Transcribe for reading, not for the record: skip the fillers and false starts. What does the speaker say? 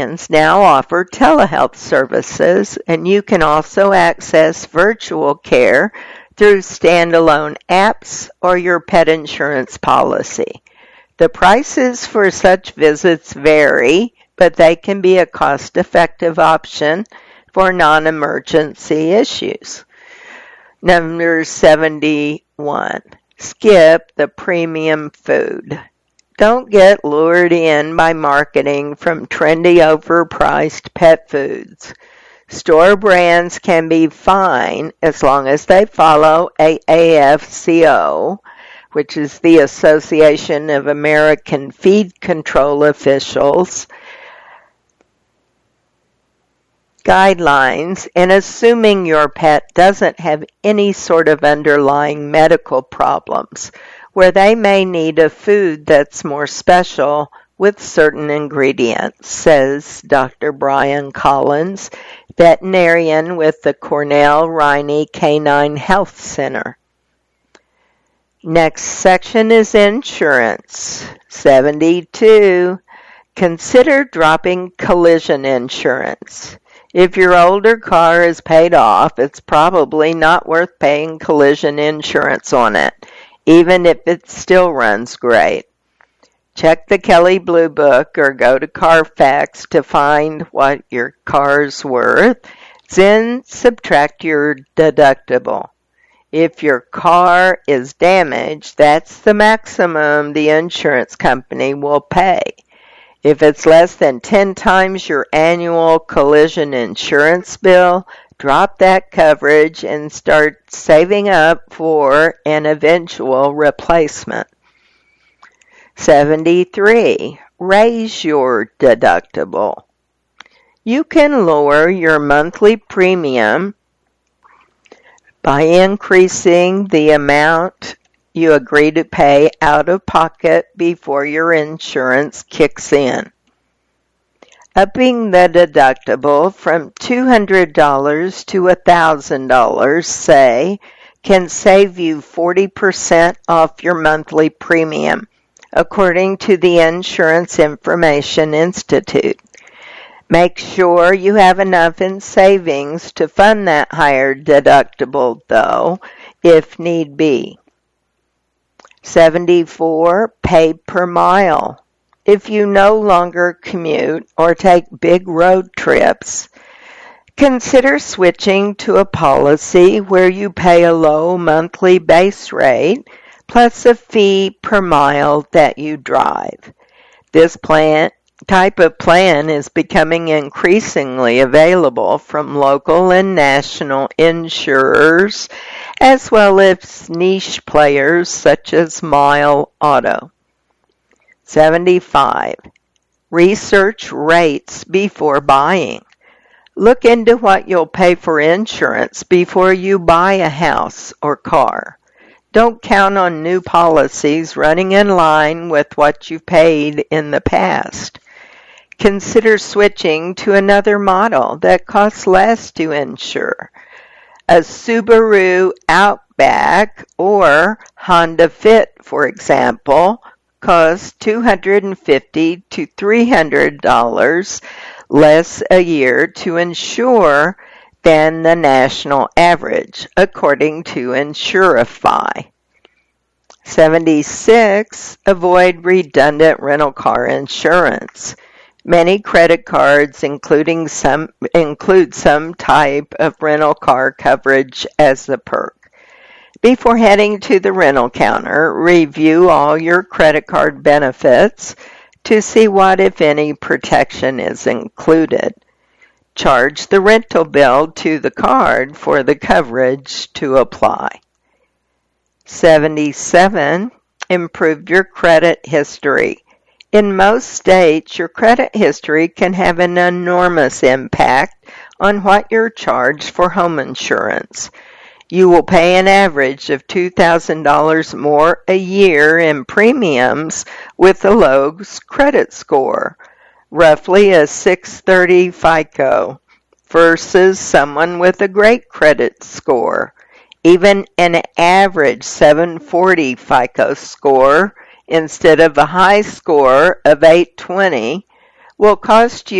veterinarians now offer telehealth services, and you can also access virtual care through standalone apps or your pet insurance policy. The prices for such visits vary, but they can be a cost-effective option for non-emergency issues. Number 71, skip the premium food. Don't get lured in by marketing from trendy, overpriced pet foods. Store brands can be fine as long as they follow AAFCO, which is the Association of American Feed Control Officials, guidelines, and assuming your pet doesn't have any sort of underlying medical problems, where they may need a food that's more special with certain ingredients, says Dr. Brian Collins, veterinarian with the Cornell Riney Canine Health Center. Next section is insurance. 72. Consider dropping collision insurance. If your older car is paid off, it's probably not worth paying collision insurance on it, even if it still runs great. Check the Kelley Blue Book or go to Carfax to find what your car's worth, then subtract your deductible. If your car is damaged, that's the maximum the insurance company will pay. If it's less than 10 times your annual collision insurance bill, drop that coverage and start saving up for an eventual replacement. 73. Raise your deductible. You can lower your monthly premium by increasing the amount you agree to pay out of pocket before your insurance kicks in. Upping the deductible from $200 to $1,000, say, can save you 40% off your monthly premium, according to the Insurance Information Institute. Make sure you have enough in savings to fund that higher deductible, though, if need be. 74. Pay per mile. If you no longer commute or take big road trips, consider switching to a policy where you pay a low monthly base rate plus a fee per mile that you drive. This type of plan is becoming increasingly available from local and national insurers, as well as niche players such as Mile Auto. 75. Research rates before buying. Look into what you'll pay for insurance before you buy a house or car. Don't count on new policies running in line with what you've paid in the past. Consider switching to another model that costs less to insure. A Subaru Outback or Honda Fit, for example, costs $250 to $300 less a year to insure than the national average, according to Insurify. 76. Avoid redundant rental car insurance. Many credit cards include some type of rental car coverage as a perk. Before heading to the rental counter, review all your credit card benefits to see what, if any, protection is included. Charge the rental bill to the card for the coverage to apply. 77. Improve your credit history. In most states, your credit history can have an enormous impact on what you're charged for home insurance. You will pay an average of $2,000 more a year in premiums with a low credit score, roughly a 630 FICO, versus someone with a great credit score. Even an average 740 FICO score instead of a high score of 820 will cost you